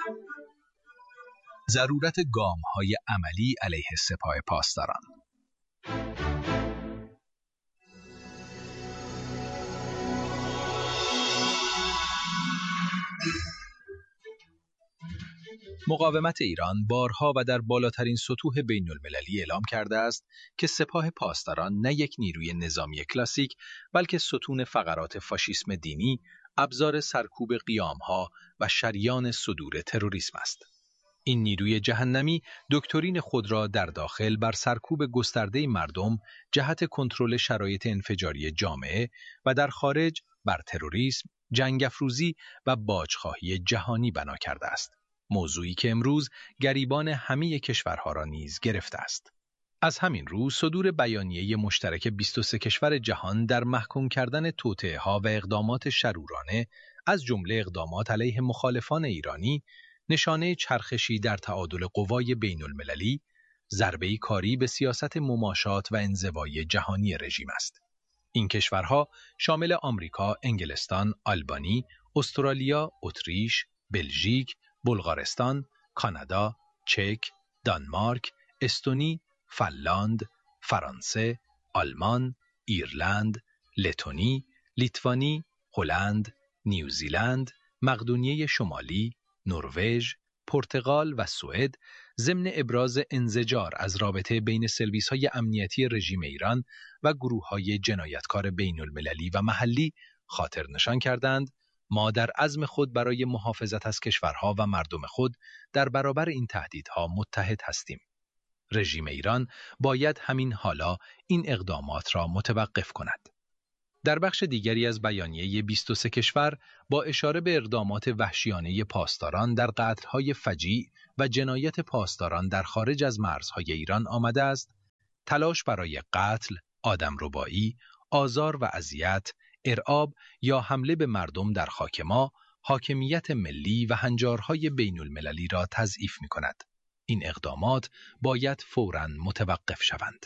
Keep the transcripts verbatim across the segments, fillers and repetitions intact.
ضرورت گام‌های عملی علیه سپاه پاسداران. مقاومت ایران بارها و در بالاترین سطوح بین المللی اعلام کرده است که سپاه پاسداران نه یک نیروی نظامی کلاسیک، بلکه ستون فقرات فاشیسم دینی، ابزار سرکوب قیامها و شریان صدور تروریسم است. این نیروی جهنمی دکترین خود را در داخل بر سرکوب گسترده مردم جهت کنترل شرایط انفجاری جامعه و در خارج بر تروریسم، جنگ افروزی و باجخواهی جهانی بنا کرده است. موضوعی که امروز گریبان همه کشورها را نیز گرفته است. از همین رو صدور بیانیه مشترک بیست و سه کشور جهان در محکوم کردن توطئه‌ها و اقدامات شرورانه از جمله اقدامات علیه مخالفان ایرانی نشانه چرخشی در تعادل قوای بین المللی، ضربه‌ای کاری به سیاست مماشات و انزوای جهانی رژیم است. این کشورها شامل آمریکا، انگلستان، آلبانی، استرالیا، اتریش، بلژیک، بلغارستان، کانادا، چک، دانمارک، استونی، فنلاند، فرانسه، آلمان، ایرلند، لتونی، لیتوانی، هلند، نیوزیلند، مقدونیه شمالی، نروژ، پرتغال و سوئد ضمن ابراز انزجار از رابطه بین سرویس‌های امنیتی رژیم ایران و گروه‌های جنایتکار بین المللی و محلی خاطر نشان کردند ما در عزم خود برای محافظت از کشورها و مردم خود در برابر این تهدیدها متحد هستیم. رژیم ایران باید همین حالا این اقدامات را متوقف کند. در بخش دیگری از بیانیه بیست و سه کشور با اشاره به اقدامات وحشیانه پاسداران در قتل‌های فجیع و جنایت پاسداران در خارج از مرزهای ایران آمده است تلاش برای قتل، آدمربایی، آزار و اذیت، ارعاب یا حمله به مردم در خاک ما، حاکمیت ملی و هنجارهای بین المللی را تضعیف می کند. این اقدامات باید فوراً متوقف شوند.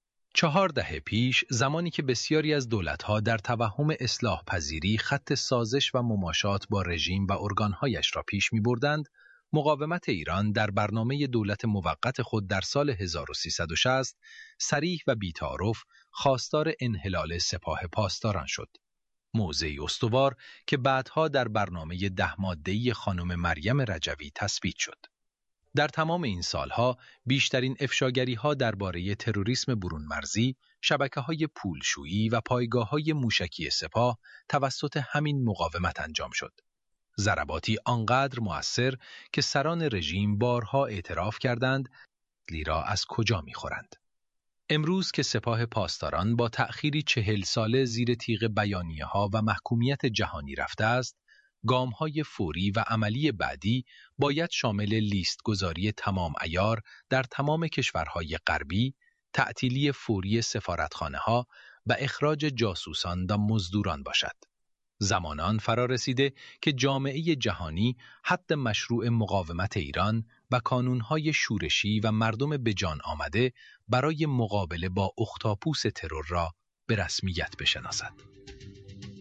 چهار دهه پیش، زمانی که بسیاری از دولتها در توهم اصلاح پذیری خط سازش و مماشات با رژیم و ارگانهایش را پیش می بردند، مقاومت ایران در برنامه دولت موقت خود در سال هزار و سیصد و شصت صریح و بی‌تعارف خواستار انحلال سپاه پاسداران شد. موضعی استوار که بعدها در برنامه ده ماده‌ای خانم مریم رجوی تثبیت شد. در تمام این سالها بیشترین افشاگری‌ها درباره تروریسم برون مرزی، شبکه‌های پولشویی و پایگاه‌های موشکی سپاه توسط همین مقاومت انجام شد. ضرباتی آنقدر مؤثر که سران رژیم بارها اعتراف کردند لیرا از کجا می‌خورند. امروز که سپاه پاسداران با تأخیری چهل ساله زیر تیغ بیانیه‌ها و محکومیت جهانی رفته است، گام‌های فوری و عملی بعدی باید شامل لیست گذاری تمام عیار در تمام کشورهای غربی، تعطیلی فوری سفارتخانه‌ها و اخراج جاسوسان و مزدوران باشد. زمانان فرا رسیده که جامعه جهانی حد مشروع مقاومت ایران و کانونهای شورشی و مردم به جان آمده برای مقابله با اختاپوس ترور را به رسمیت بشناسد.